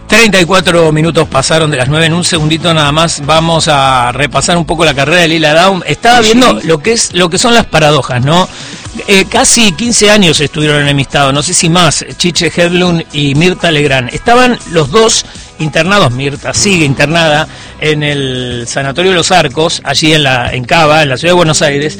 34 minutos pasaron de las 9. En un segundito nada más vamos a repasar un poco la carrera de Lila Downs. Estaba viendo lo que son las paradojas, ¿no? Casi 15 años estuvieron enemistados, no sé si más, Chiche Hedlund y Mirta Legrand. Estaban los dos internados. Mirta sigue internada en el Sanatorio de los Arcos, allí en Cava, en la ciudad de Buenos Aires,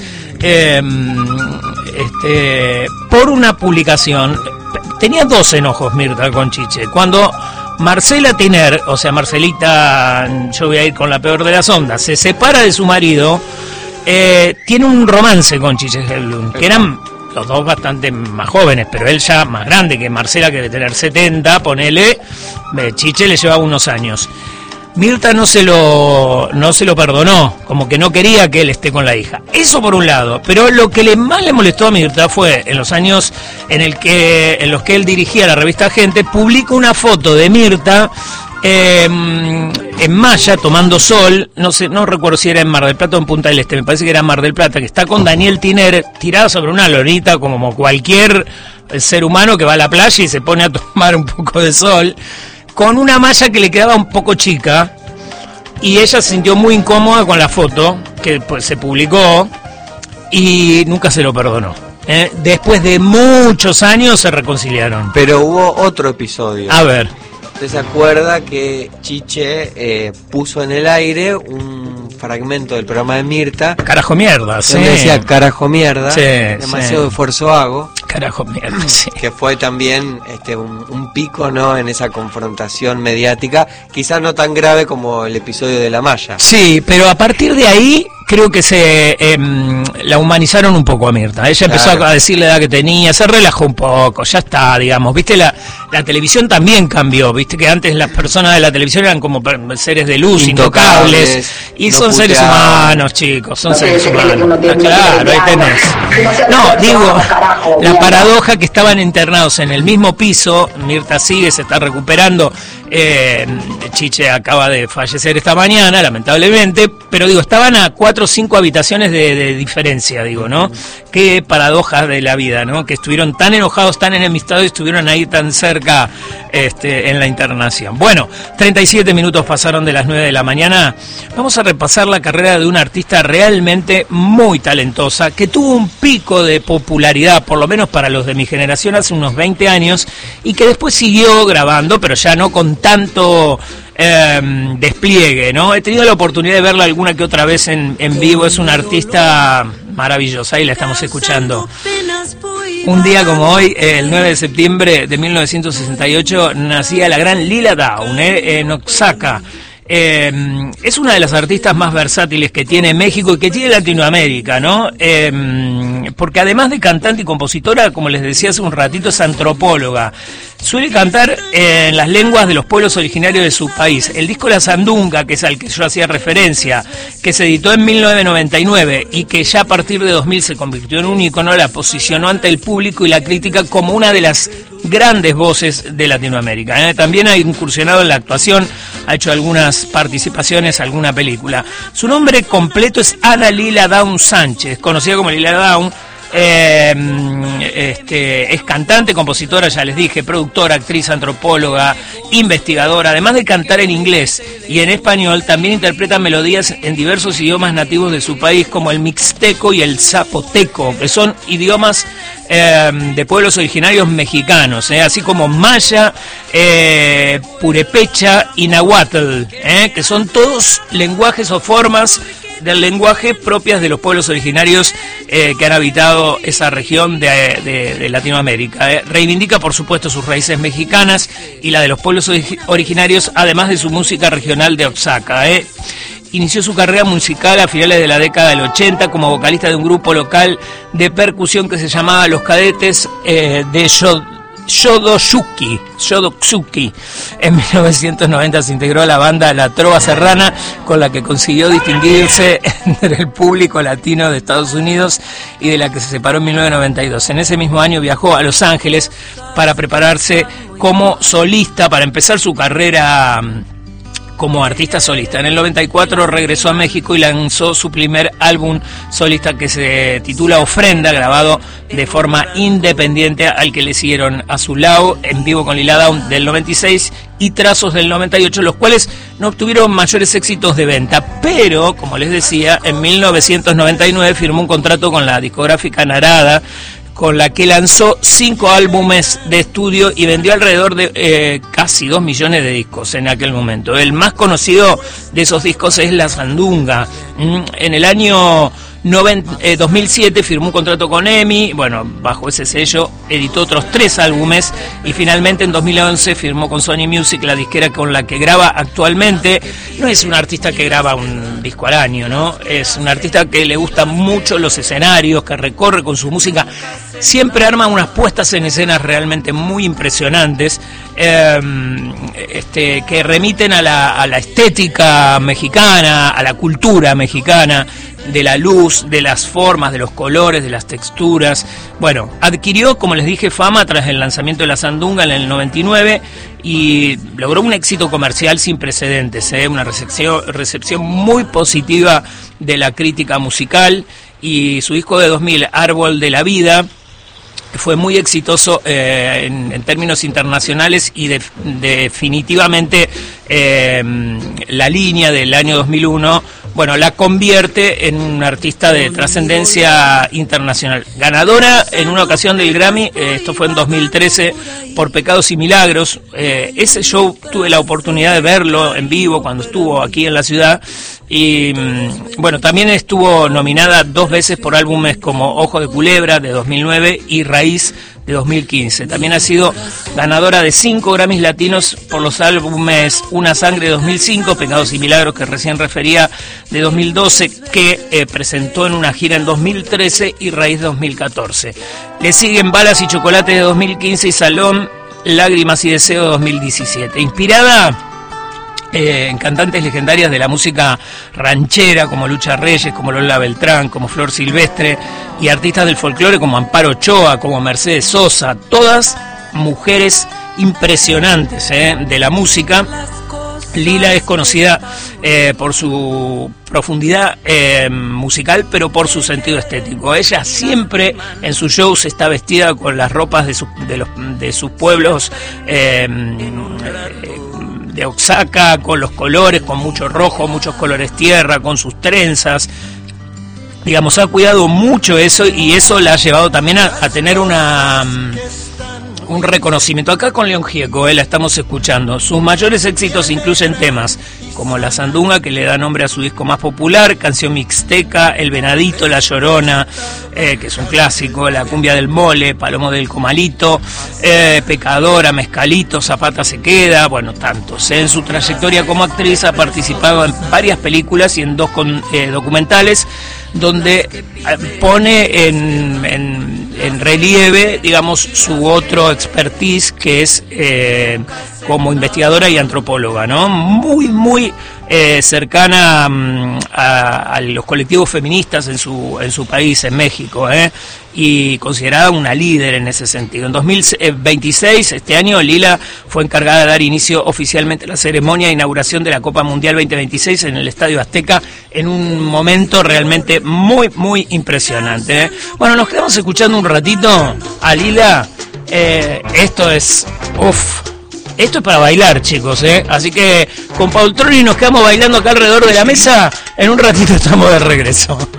por una publicación. Tenía dos enojos Mirta con Chiche. Cuando Marcela Tiner, o sea, Marcelita, yo voy a ir con la peor de las ondas, se separa de su marido, tiene un romance con Chiche Hedlund, que eran los dos bastante más jóvenes, pero él ya más grande que Marcela, que debe tener 70, ponele, Chiche le lleva unos años. Mirta no se lo perdonó, como que no quería que él esté con la hija. Eso por un lado, pero lo que más le molestó a Mirta fue en los años en los que él dirigía la revista Gente, publicó una foto de Mirta en Maya tomando sol, no recuerdo si era en Mar del Plata o en Punta del Este, me parece que era en Mar del Plata, que está con Daniel Tiner tirado sobre una lorita como cualquier ser humano que va a la playa y se pone a tomar un poco de sol, con una malla que le quedaba un poco chica, y ella se sintió muy incómoda con la foto, que pues se publicó, y nunca se lo perdonó. Después de muchos años se reconciliaron. Pero hubo otro episodio. A ver. ¿Usted se acuerda que Chiche puso en el aire un fragmento del programa de Mirta? Carajo mierda, sí. Donde decía carajo mierda, sí, demasiado esfuerzo hago. Carajo mierda, sí. Que fue también un pico, ¿no?, en esa confrontación mediática, quizás no tan grave como el episodio de la malla. Sí, pero a partir de ahí creo que se la humanizaron un poco a Mirta. Ella empezó a decir la edad que tenía, se relajó un poco, ya está, digamos. Viste, la televisión también cambió, viste que antes las personas de la televisión eran como seres de luz, intocables, y no son seres humanos, chicos, son seres humanos. Claro, ahí tenés. No, digo, la paradoja que estaban internados en el mismo piso, Mirta sigue, se está recuperando, Chiche acaba de fallecer esta mañana, lamentablemente, pero digo, estaban a 4 o 5 habitaciones de diferencia, digo, ¿no? Qué paradojas de la vida, ¿no? Que estuvieron tan enojados, tan enemistados y estuvieron ahí tan cerca en la internación. Bueno, 37 minutos pasaron de las 9 de la mañana. Vamos a repasar la carrera de una artista realmente muy talentosa, que tuvo un pico de popularidad, por lo menos para los de mi generación, hace unos 20 años, y que después siguió grabando, pero ya no con tanto despliegue, ¿no? He tenido la oportunidad de verla alguna que otra vez en vivo. Es una artista maravillosa y la estamos escuchando. Un día como hoy, el 9 de septiembre de 1968, nacía la gran Lila Downs en Oaxaca. Es una de las artistas más versátiles que tiene México y que tiene Latinoamérica, ¿no? Porque además de cantante y compositora, como les decía hace un ratito, es antropóloga. Suele cantar en las lenguas de los pueblos originarios de su país. El disco La Sandunga, que es al que yo hacía referencia, que se editó en 1999 y que ya a partir de 2000 se convirtió en un ícono, la posicionó ante el público y la crítica como una de las grandes voces de Latinoamérica. También ha incursionado en la actuación, ha hecho algunas participaciones, alguna película. Su nombre completo es Ana Lila Downs Sánchez, conocida como Lila Downs. Es cantante, compositora, ya les dije, productora, actriz, antropóloga, investigadora. Además de cantar en inglés y en español, también interpreta melodías en diversos idiomas nativos de su país, como el mixteco y el zapoteco, que son idiomas de pueblos originarios mexicanos, así como maya, purepecha y nahuatl, que son todos lenguajes o formas del lenguaje propias de los pueblos originarios que han habitado esa región de Latinoamérica. Reivindica, por supuesto, sus raíces mexicanas y la de los pueblos originarios, además de su música regional de Oaxaca. Inició su carrera musical a finales de la década del 80 como vocalista de un grupo local de percusión que se llamaba Los Cadetes de Xodotsuki. En 1990 se integró a la banda La Trova Serrana, con la que consiguió distinguirse entre el público latino de Estados Unidos y de la que se separó en 1992. En ese mismo año viajó a Los Ángeles para prepararse como solista, para empezar su carrera como artista solista. En el 94 regresó a México y lanzó su primer álbum solista que se titula Ofrenda, grabado de forma independiente, al que le siguieron Azulao, En vivo con Lila Downs del 96 y Trazos del 98, los cuales no obtuvieron mayores éxitos de venta, pero, como les decía, en 1999 firmó un contrato con la discográfica Narada, con la que lanzó 5 álbumes de estudio y vendió alrededor de casi 2 millones de discos en aquel momento. El más conocido de esos discos es La Sandunga. En el año 2007 firmó un contrato con EMI, bueno, bajo ese sello editó otros 3 álbumes y finalmente en 2011 firmó con Sony Music, la disquera con la que graba actualmente. No es un artista que graba un disco al año, ¿no? Es un artista que le gustan mucho los escenarios, que recorre con su música, siempre arma unas puestas en escenas realmente muy impresionantes, que remiten a la estética mexicana, a la cultura mexicana, de la luz, de las formas, de los colores, de las texturas. Bueno, adquirió, como les dije, fama tras el lanzamiento de La Sandunga en el 99 y logró un éxito comercial sin precedentes, una recepción muy positiva de la crítica musical, y su disco de 2000, Árbol de la Vida, fue muy exitoso en términos internacionales y definitivamente la línea del año 2001, bueno, la convierte en un artista de trascendencia internacional. Ganadora en una ocasión del Grammy, esto fue en 2013, por Pecados y Milagros. Ese show tuve la oportunidad de verlo en vivo cuando estuvo aquí en la ciudad. Y bueno, también estuvo nominada 2 veces por álbumes como Ojo de Culebra de 2009 y Raíz de 2015. También ha sido ganadora de 5 Grammys latinos por los álbumes Una Sangre de 2005, Pecados y Milagros, que recién refería, de 2012, que presentó en una gira en 2013, y Raíz de 2014. Le siguen Balas y Chocolate de 2015 y Salón, Lágrimas y Deseo de 2017. Inspirada en cantantes legendarias de la música ranchera como Lucha Reyes, como Lola Beltrán, como Flor Silvestre, y artistas del folclore como Amparo Ochoa, como Mercedes Sosa, todas mujeres impresionantes de la música. Lila es conocida por su profundidad musical, pero por su sentido estético. Ella siempre en sus shows está vestida con las ropas de sus pueblos, de Oaxaca, con los colores, con mucho rojo, muchos colores tierra, con sus trenzas. Digamos, ha cuidado mucho eso, y eso la ha llevado también a tener un reconocimiento. Acá con León Gieco, la estamos escuchando. Sus mayores éxitos incluyen temas como La Sandunga, que le da nombre a su disco más popular, Canción Mixteca, El Venadito, La Llorona, que es un clásico, La Cumbia del Mole, Palomo del Comalito, Pecadora, Mezcalito, Zapata se queda, bueno, tantos. En su trayectoria como actriz ha participado en varias películas y en 2 documentales, donde pone en relieve, digamos, su otro expertise, que es como investigadora y antropóloga, ¿no? Muy cercana a los colectivos feministas en su país, en México, y considerada una líder en ese sentido. En 2026, este año, Lila fue encargada de dar inicio oficialmente a la ceremonia de inauguración de la Copa Mundial 2026 en el Estadio Azteca, en un momento realmente muy impresionante. Bueno, nos quedamos escuchando un ratito a Lila. Esto es para bailar, chicos, así que con Paul Troni nos quedamos bailando acá alrededor de la mesa. En un ratito estamos de regreso.